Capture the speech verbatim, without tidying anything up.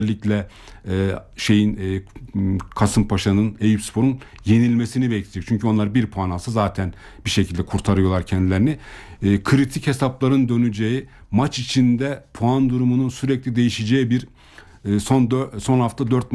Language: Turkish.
Özellikle e, şeyin e, Kasımpaşa'nın, Eyüpspor'un yenilmesini bekleyecek. Çünkü onlar bir puan alsa zaten bir şekilde kurtarıyorlar kendilerini. E, kritik hesapların döneceği, maç içinde puan durumunun sürekli değişeceği bir e, son dö- son hafta dört